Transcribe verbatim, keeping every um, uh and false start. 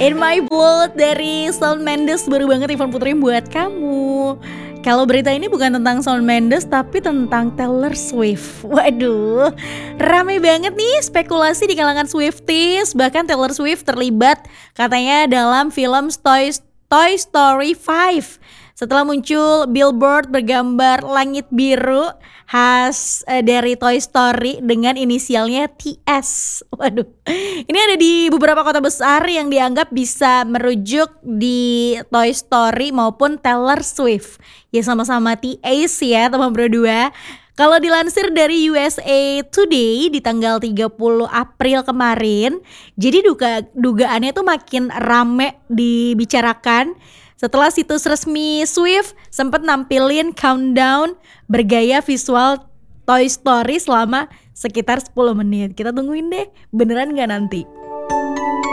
In My Blood dari Shawn Mendes, baru banget Ivan puterin buat kamu. Kalau berita ini bukan tentang Shawn Mendes tapi tentang Taylor Swift. Waduh, rame banget nih spekulasi di kalangan Swifties. Bahkan Taylor Swift terlibat katanya dalam film Toy, Toy Story lima. Setelah muncul billboard bergambar langit biru khas uh, dari Toy Story dengan inisialnya T S. Waduh, ini ada di beberapa kota besar yang dianggap bisa merujuk di Toy Story maupun Taylor Swift. Ya sama-sama T S ya teman berdua. Kalau dilansir dari U S A Today di tanggal tiga puluh April kemarin, jadi duga, dugaannya tuh makin rame dibicarakan setelah situs resmi Swift sempat nampilin countdown bergaya visual Toy Story selama sekitar sepuluh menit. Kita tungguin deh, beneran gak nanti?